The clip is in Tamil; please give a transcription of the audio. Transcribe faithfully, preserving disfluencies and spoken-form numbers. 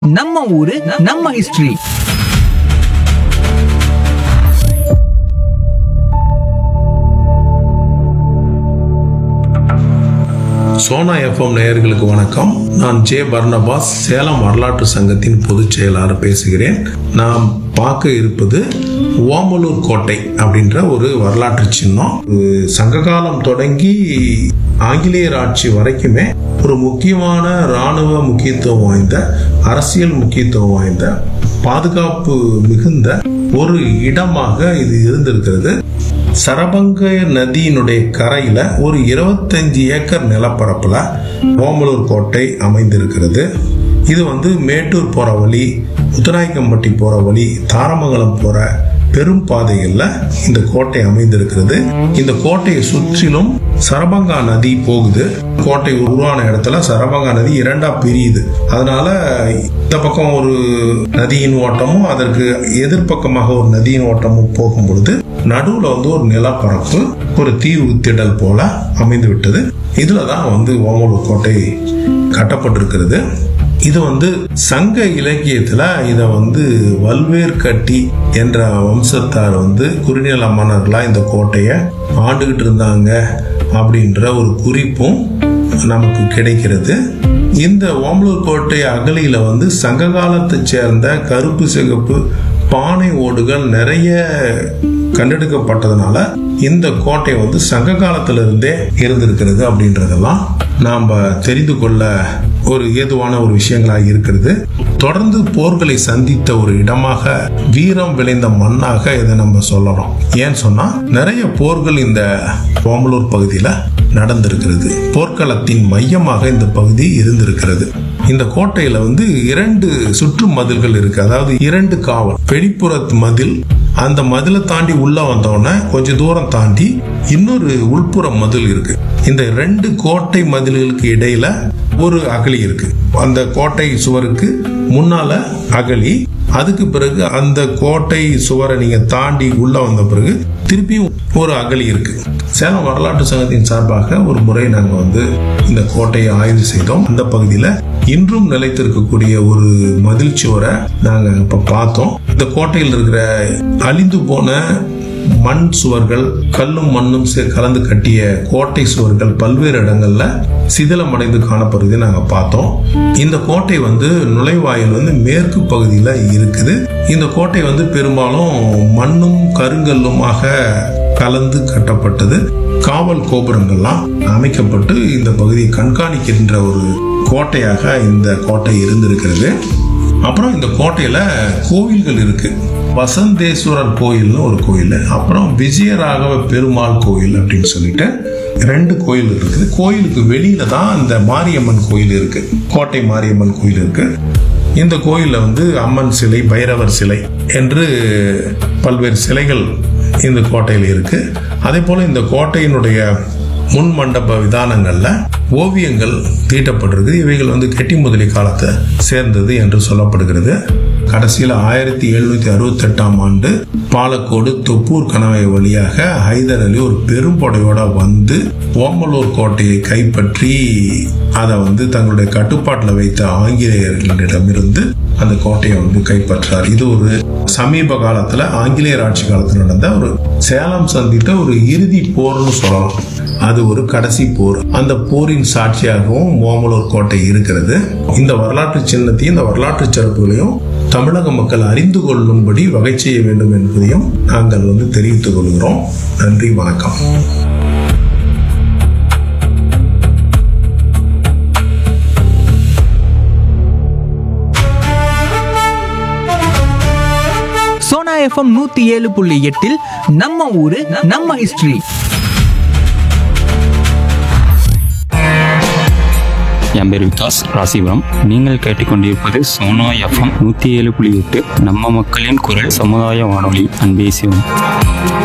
நம்ம ஊரு நம்ம ஹிஸ்டரி. சோனா எஃப்எம் நேயர்களுக்கு வணக்கம். நான் ஜே பர்னபாஸ், சேலம் வரலாற்று சங்கத்தின் பொதுச் செயலாளர் பேசுகிறேன். நாம் பார்க்க இருப்பது ஓமலூர் கோட்டை அப்படின்ற ஒரு வரலாற்று சின்னம். சங்ககாலம் தொடங்கி ஆங்கிலேயர் ஆட்சி வரைக்குமே ஒரு முக்கியமான இராணுவ முக்கியத்துவம் வாய்ந்த, அரசியல் முக்கியத்துவம் வாய்ந்த, பாதுகாப்பு மிகுந்த ஒரு இடமாக இது இருந்திருக்கிறது. சரபங்க நதியினுடைய கரையில ஒரு இருபத்தஞ்சு ஏக்கர் நிலப்பரப்புல ஓமலூர் கோட்டை அமைந்திருக்கிறது. இது வந்து மேட்டூர் போற வழி, முத்துராயக்கம்பட்டி போற வழி, தாரமங்கலம் போற பெரும் பாதைகள்ல இந்த கோட்டை அமைந்திருக்கிறது. இந்த கோட்டையை சுற்றிலும் சரபங்கா நதி போகுது. கோட்டை உருவான இடத்துல சரபங்கா நதி இரண்டா பிரியுது. அதனால இந்த பக்கம் ஒரு நதியின் ஓட்டமும் அதற்கு எதிர்பக்கமாக ஒரு நதியின் ஓட்டமும் போகும் பொழுது நடுவுல வந்து ஒரு நிலப்பரப்பு, ஒரு தீவு திடல் போல அமைந்து விட்டது. இதுலதான் வந்து ஓமலூர் கோட்டை கட்டப்பட்டிருக்கிறது. இது வந்து சங்க இலக்கியத்துல இத வந்து வல்வேர் கட்டி என்ற வம்சத்தார் வந்து குறுநில மன்னர்களா இந்த கோட்டையை ஆண்டுகிட்டு இருந்தாங்க அப்படின்ற ஒரு குறிப்பும் நமக்கு கிடைக்கிறது. இந்த ஓமலூர் கோட்டை அகலியில வந்து சங்க காலத்தை சேர்ந்த கருப்பு சிகப்பு பானை ஓடுகள் நிறைய கண்டெடுக்கப்பட்டதுனால இந்த கோட்டை வந்து சங்க காலத்திலிருந்தே இருந்திருக்கிறது அப்படின்றதெல்லாம் நாம தெரிந்து கொள்ள ஒரு ஏதுவான ஒரு விஷயங்களாக இருக்கிறது. தொடர்ந்து போர்களை சந்தித்த ஒரு இடமாக, வீரம் விளைந்த மண்ணாக இதை நம்ம சொல்லலாம். ஏன்னு சொன்னா நிறைய போர்கள் இந்த ஓமலூர் பகுதியில நடந்திருக்கிறது. போர்க்களத்தின் மையமாக இந்த பகுதி இருந்திருக்கிறது. இந்த கோட்டையில வந்து இரண்டு சுற்று மதில்கள் இருக்கு. அதாவது இரண்டு காவல், வெளிப்புற மதில், அந்த மதிலை தாண்டி உள்ள வந்தோடனே கொஞ்ச தூரம் தாண்டி இன்னொரு உள்புற மதில் இருக்கு. இந்த ரெண்டு கோட்டை மதில்களுக்கு இடையில ஒரு அகழி இருக்கு. அந்த கோட்டை சுவருக்கு முன்னால அகழி, அதுக்கு பிறகு அந்த கோட்டை சுவரை நீங்க தாண்டி உள்ள வந்த பிறகு திருப்பியும் ஒரு அகழி இருக்கு. சேலம் வரலாற்று சங்கத்தின் சார்பாக ஒரு முறை நாங்க வந்து இந்த கோட்டையை ஆய்வு செய்தோம். அந்த பகுதியில இன்றும் நிலைத்திருக்கக்கூடிய ஒரு மதில் சுவரை நாங்க இப்ப பார்த்தோம். இந்த கோட்டையில் இருக்கிற அழிந்து போன மண் சுவர்கள், கல்லும் மண்ணும் கலந்து கட்டிய கோட்டை சுவர்கள் பல்வேறு இடங்கள்ல சிதிலம் அடைந்து காணப்படுறதை நாங்க பார்த்தோம். இந்த கோட்டை வந்து நுழைவாயில் வந்து மேற்கு பகுதியில இருக்குது. இந்த கோட்டை வந்து பெரும்பாலும் மண்ணும் கருங்கல்லுமாக கலந்து கட்டப்பட்டது. காவல் கோபுரங்கள்லாம் அமைக்கப்பட்டு இந்த பகுதியை கண்காணிக்கின்ற ஒரு கோட்டையாக இந்த கோட்டை இருந்திருக்கிறது. அப்புறம் இந்த கோட்டையில கோவில்கள் இருக்கு. வசந்தேஸ்வரர் கோயில்னு ஒரு கோயில், அப்புறம் விஜயராகவ பெருமாள் கோயில் அப்படின்னு சொல்லிட்டு ரெண்டு கோயில் இருக்குது. கோயிலுக்கு வெளியில தான் இந்த மாரியம்மன் கோயில் இருக்கு. கோட்டை மாரியம்மன் கோயில் இருக்கு. இந்த கோயில்ல வந்து அம்மன் சிலை, பைரவர் சிலை என்று பல்வேறு சிலைகள் இந்த கோட்டையில் இருக்கு. அதே போல இந்த கோட்டையினுடைய முன் மண்டப விதானங்கள்ல ஓவியங்கள் தீட்டப்பட்டிருக்கு. இவைகள் வந்து கெட்டி முதலி காலத்தை சேர்ந்தது என்று சொல்லப்படுகிறது. கடைசியில் ஆயிரத்தி எழுநூத்தி அறுபத்தி எட்டாம் ஆண்டு பாலக்கோடு தொப்பூர் கணவாய் வழியாக ஹைதர் அலி ஒரு பெரும்படையோட வந்து ஓமலூர் கோட்டையை கைப்பற்றி அதை வந்து தங்களுடைய கட்டுப்பாட்டில் வைத்த ஆங்கிலேயர்களிடமிருந்து அந்த கோட்டையை வந்து கைப்பற்றார். இது ஒரு சமீப காலத்துல ஆங்கிலேயர் ஆட்சி காலத்தில் நடந்த ஒரு சேலம் சந்தித்த ஒரு இறுதி போர்னு சொல்லலாம். அது ஒரு கடைசி போர். அந்த போரின் சாட்சியாகவும் ஓமலூர் கோட்டை இருக்கிறது. இந்த வரலாற்று சின்னத்தையும் இந்த வரலாற்று சிறப்புகளையும் தமிழக மக்கள் அறிந்து கொள்ளும்படி வகை செய்ய வேண்டும் என்பதையும் நாங்கள் வந்து தெரிவித்துக் கொள்கிறோம். நன்றி, வணக்கம். சோனா எஃப்எம் நூத்தி ஏழு புள்ளி எட்டில் நம்ம ஊரு நம்ம ஹிஸ்டரி. என் பேர் விகாஸ், ராசிபுரம். நீங்கள் கேட்டுக்கொண்டிருப்பது சோனா எஃப்எம் நூற்றி ஏழு புள்ளி எட்டு, நம்ம மக்களின் குரல், சமுதாய வானொலி. அன்பே சிவம்.